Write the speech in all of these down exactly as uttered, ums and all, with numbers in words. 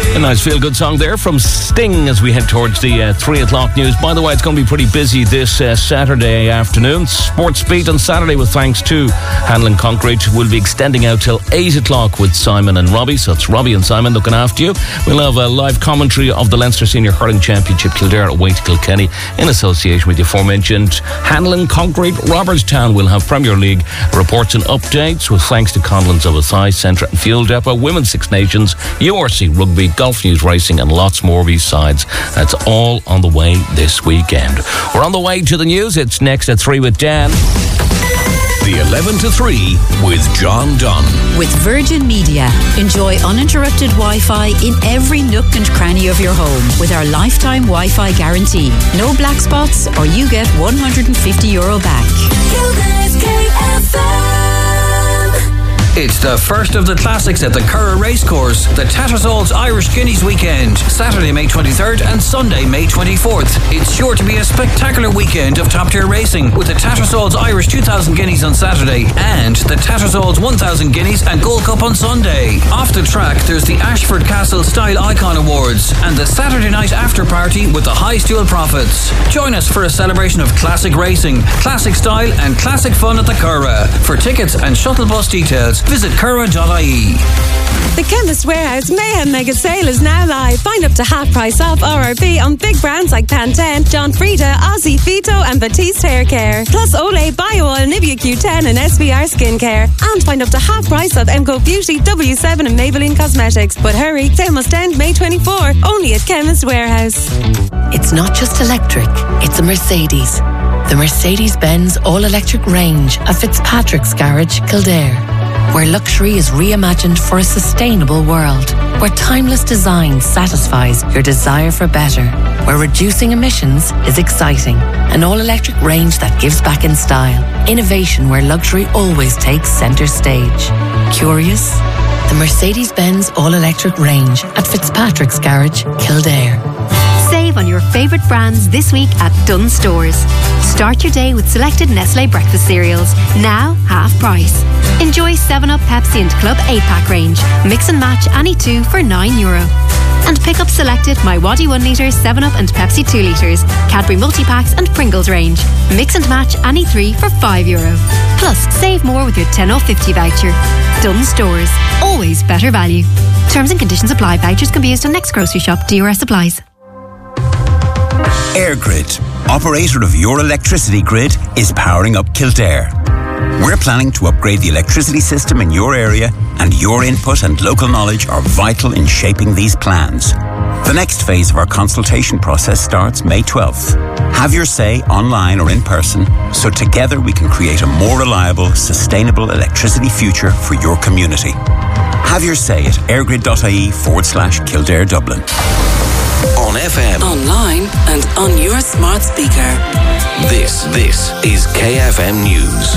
A nice feel-good song there from Sting as we head towards the uh, three o'clock news. By the way, it's going to be pretty busy this uh, Saturday afternoon. Sports Beat on Saturday with thanks to Hanlon Concrete. We'll be extending out till eight o'clock with Simon and Robbie. So it's Robbie and Simon looking after you. We'll have a live commentary of the Leinster Senior Hurling Championship, Kildare away to Kilkenny, in association with the aforementioned Hanlon Concrete. Robertstown will have Premier League reports and updates with thanks to Conlon's O S I, Centre and Fuel Depot, Women's Six Nations, U R C Rugby, Golf News Racing and lots more besides. That's all on the way this weekend. We're on the way to the news. It's next at three with Dan. The eleven to three with John Dunn. With Virgin Media. Enjoy uninterrupted Wi-Fi in every nook and cranny of your home with our lifetime Wi-Fi guarantee. No black spots or you get one hundred fifty euro back. It's the first of the classics at the Curragh Racecourse, the Tattersalls Irish Guineas Weekend, Saturday, May twenty-third and Sunday, May twenty-fourth. It's sure to be a spectacular weekend of top-tier racing with the Tattersalls Irish two thousand Guineas on Saturday and the Tattersalls one thousand Guineas and Gold Cup on Sunday. Off the track, there's the Ashford Castle Style Icon Awards and the Saturday night after party with the High Stool Profits. Join us for a celebration of classic racing, classic style and classic fun at the Curragh. For tickets and shuttle bus details, visit curragh dot I E. The Chemist Warehouse Mayhem Mega Sale is now live. Find up to half price off R R P on big brands like Pantene, John Frieda, Aussie Fito and Batiste Hair Care. Plus Olay, BioOil, Nivea Q ten and S V R Skincare. And find up to half price off M C O Beauty, W seven and Maybelline Cosmetics. But hurry, sale must end May twenty-fourth. Only at Chemist Warehouse. It's not just electric, it's a Mercedes. The Mercedes-Benz all-electric range at Fitzpatrick's Garage, Kildare. Where luxury is reimagined for a sustainable world. Where timeless design satisfies your desire for better. Where reducing emissions is exciting. An all-electric range that gives back in style. Innovation where luxury always takes centre stage. Curious? The Mercedes-Benz all-electric range at Fitzpatrick's Garage, Kildare. Save on your favourite brands this week at Dunn Stores. Start your day with selected Nestlé breakfast cereals, now half price. Enjoy seven up, Pepsi and Club eight pack range. Mix and match any two for nine euro. And pick up selected My Waddy one litre, seven up and Pepsi two litres, Cadbury multi-packs and Pringles range. Mix and match any three for five euro. Plus, save more with your ten off fifty voucher. Dunn Stores. Always better value. Terms and conditions apply. Vouchers can be used on next grocery shop. D R S applies. EirGrid, operator of your electricity grid, is powering up Kildare. We're planning to upgrade the electricity system in your area, and your input and local knowledge are vital in shaping these plans. The next phase of our consultation process starts May twelfth. Have your say online or in person, so together we can create a more reliable, sustainable electricity future for your community. Have your say at airgrid.ie forward slash Kildare Dublin. On F M, online and on your smart speaker. This, this is K F M News.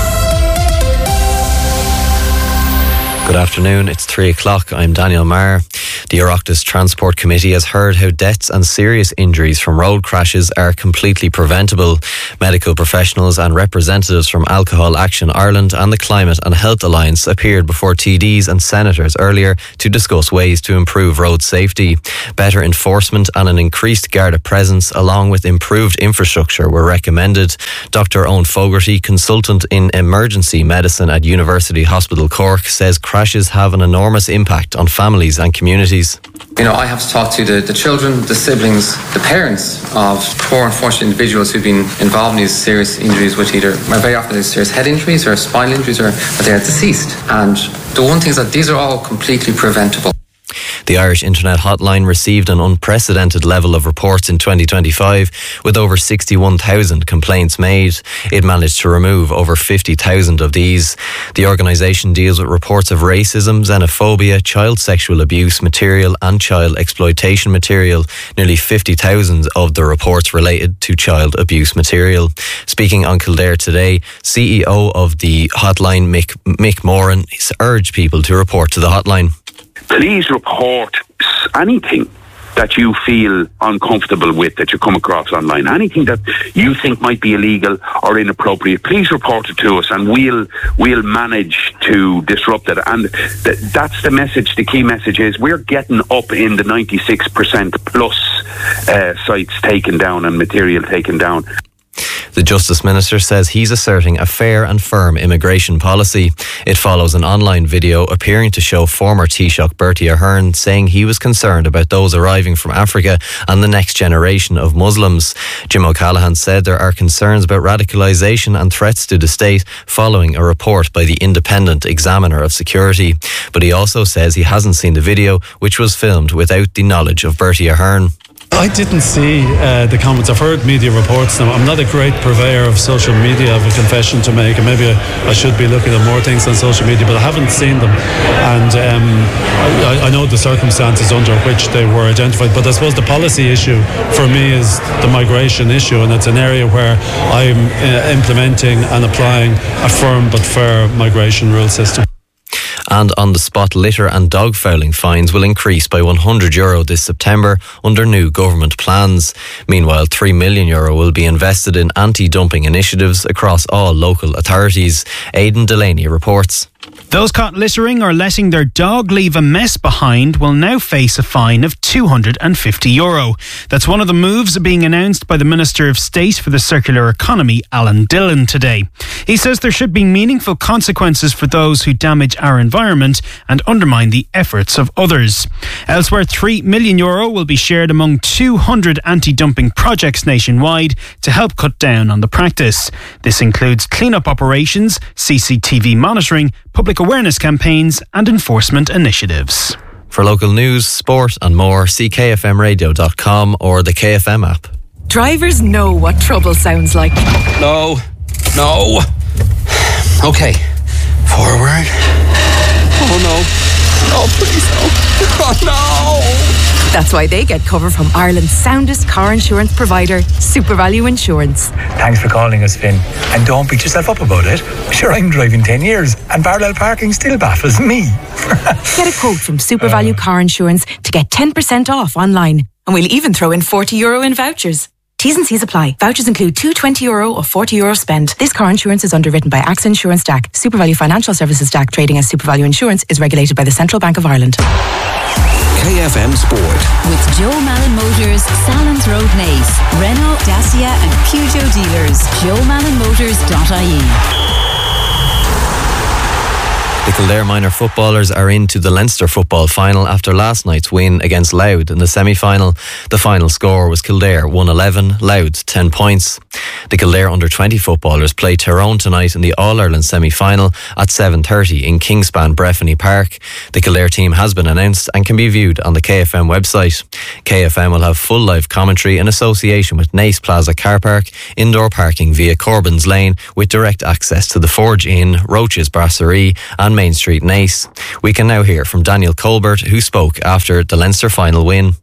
Good afternoon, it's three o'clock. I'm Daniel Marr. The Oireachtas Transport Committee has heard how deaths and serious injuries from road crashes are completely preventable. Medical professionals and representatives from Alcohol Action Ireland and the Climate and Health Alliance appeared before T Ds and senators earlier to discuss ways to improve road safety. Better enforcement and an increased Garda presence along with improved infrastructure were recommended. Doctor Owen Fogarty, consultant in emergency medicine at University Hospital Cork, says crashes have an enormous impact on families and communities. You know, I have to talk to the, the children, the siblings, the parents of poor, unfortunate individuals who've been involved in these serious injuries with either, very often these serious head injuries or spinal injuries, or they are deceased. And the one thing is that these are all completely preventable. The Irish Internet Hotline received an unprecedented level of reports in twenty twenty-five, with over sixty-one thousand complaints made. It managed to remove over fifty thousand of these. The organisation deals with reports of racism, xenophobia, child sexual abuse material and child exploitation material. Nearly fifty thousand of the reports related to child abuse material. Speaking on Kildare today, C E O of the hotline, Mick, Mick Moran, urged people to report to the hotline. Please report anything that you feel uncomfortable with that you come across online, anything that you think might be illegal or inappropriate, please report it to us, and we'll we'll manage to disrupt it. And th- that's the message. The key message is we're getting up in the ninety-six percent plus uh, sites taken down and material taken down. The Justice Minister says he's asserting a fair and firm immigration policy. It follows an online video appearing to show former Taoiseach Bertie Ahern saying he was concerned about those arriving from Africa and the next generation of Muslims. Jim O'Callaghan said there are concerns about radicalisation and threats to the state following a report by the Independent Examiner of Security. But he also says he hasn't seen the video, which was filmed without the knowledge of Bertie Ahern. I didn't see uh, the comments. I've heard media reports now. I'm not a great purveyor of social media. I have a confession to make, and maybe I, I should be looking at more things on social media, but I haven't seen them. And um, I, I know the circumstances under which they were identified, but I suppose the policy issue for me is the migration issue, and it's an area where I'm uh, implementing and applying a firm but fair migration rule system. And on the spot, litter and dog fouling fines will increase by one hundred euro this September under new government plans. Meanwhile, three million euro will be invested in anti-dumping initiatives across all local authorities. Aidan Delaney reports. Those caught littering or letting their dog leave a mess behind will now face a fine of two hundred fifty euro. That's one of the moves being announced by the Minister of State for the Circular Economy, Alan Dillon, today. He says there should be meaningful consequences for those who damage our environment and undermine the efforts of others. Elsewhere, three million euro will be shared among two hundred anti-dumping projects nationwide to help cut down on the practice. This includes clean-up operations, C C T V monitoring, public awareness campaigns and enforcement initiatives. For local news, sport and more, see k f m radio dot com or the K F M app. Drivers know what trouble sounds like. No, no. Okay, forward. Oh no, oh please no, oh no. That's why they get cover from Ireland's soundest car insurance provider, SuperValue Insurance. Thanks for calling us, Finn. And don't beat yourself up about it. Sure, I'm driving ten years and parallel parking still baffles me. Get a quote from SuperValue uh. Car Insurance to get ten percent off online. And we'll even throw in forty euro in vouchers. T's and C's apply. Vouchers include two twenty euro or forty euro spend. This car insurance is underwritten by AXA Insurance D A C. SuperValue Financial Services D A C, trading as SuperValue Insurance, is regulated by the Central Bank of Ireland. K F M Sport. With Joe Malin Motors, Salons Road, Naas, Renault, Dacia and Peugeot dealers. joe malin motors dot I E. The Kildare minor footballers are into the Leinster football final after last night's win against Louth in the semi-final. The final score was Kildare one eleven, Louth ten points. The Kildare under twenty footballers play Tyrone tonight in the All-Ireland semi-final at seven thirty in Kingspan Breffni Park. The Kildare team has been announced and can be viewed on the K F M website. K F M will have full live commentary in association with Naas Plaza Car Park, indoor parking via Corbyn's Lane with direct access to the Forge Inn, Roach's Brasserie and Main Street, Naas. We can now hear from Daniel Colbert, who spoke after the Leinster final win.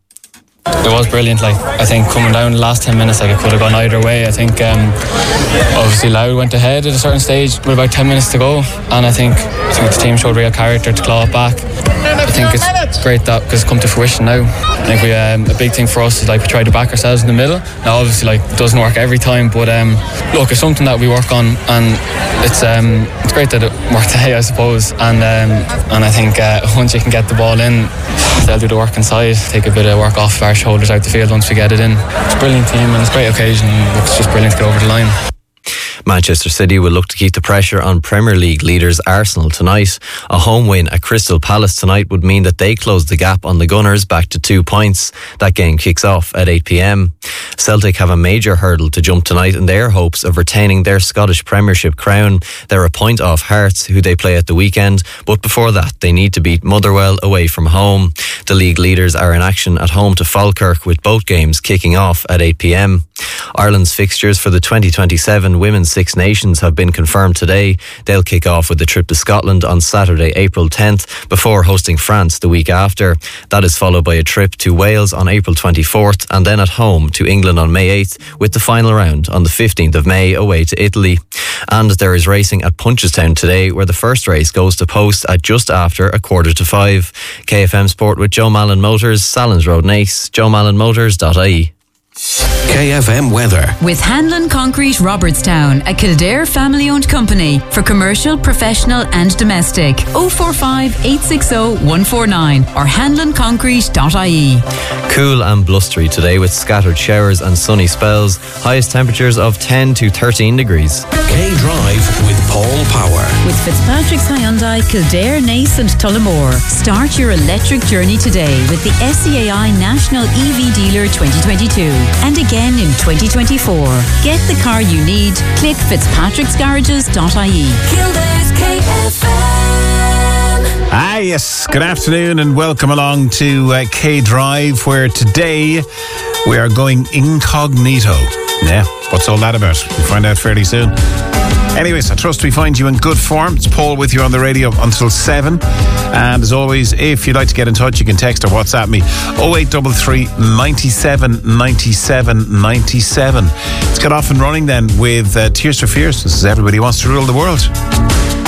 It was brilliant. Like, I think coming down the last ten minutes, like, it could have gone either way. I think um, obviously Louth went ahead at a certain stage with about ten minutes to go, and I think, I think the team showed real character to claw it back. I think it's great that because it's come to fruition now. I think we um, a big thing for us is like we try to back ourselves in the middle. Now obviously like it doesn't work every time, but um, look, it's something that we work on, and it's um, it's great that it worked today, I suppose. And um, and I think uh, once you can get the ball in, they'll do the work inside, take a bit of work off our shoulders out the field once we get it in. It's a brilliant team and it's a great occasion. It's just brilliant to get over the line. Manchester City will look to keep the pressure on Premier League leaders Arsenal tonight. A home win at Crystal Palace tonight would mean that they close the gap on the Gunners back to two points. That game kicks off at eight p.m. Celtic have a major hurdle to jump tonight in their hopes of retaining their Scottish Premiership crown. They're a point off Hearts, who they play at the weekend, but before that they need to beat Motherwell away from home. The league leaders are in action at home to Falkirk, with both games kicking off at eight p.m. Ireland's fixtures for the twenty twenty-seven Women's Six Nations have been confirmed today. They'll kick off with a trip to Scotland on Saturday, April tenth, before hosting France the week after. That is followed by a trip to Wales on April twenty-fourth and then at home to England on May eighth, with the final round on the fifteenth of May away to Italy. And there is racing at Punchestown today, where the first race goes to post at just after a quarter to five. K F M Sport with John Joe Mallon Motors, Salins Road, Nace, joe mallon motors dot I E. K F M weather. With Hanlon Concrete Robertstown, a Kildare family-owned company for commercial, professional and domestic. oh four five, eight six oh, one four nine or hanlon concrete dot I E. Cool and blustery today with scattered showers and sunny spells. Highest temperatures of ten to thirteen degrees. K Drive with Paul Power. With Fitzpatrick's Hyundai, Kildare, Nace and Tullamore. Start your electric journey today with the S C A I National E V Dealer twenty twenty-two. And again in twenty twenty-four. Get the car you need. Click fitzpatricks garages dot I E. Kildare's K F M. Ah, yes. Good afternoon and welcome along to uh, K Drive, where today we are going incognito. Yeah, what's all that about? We'll find out fairly soon. Anyways, I trust we find you in good form. It's Paul with you on the radio until seven. And as always, if you'd like to get in touch, you can text or WhatsApp me oh eight three three, nine seven, nine seven, nine seven. Let's get off and running then with uh, Tears for Fears. This is Everybody Wants to Rule the World.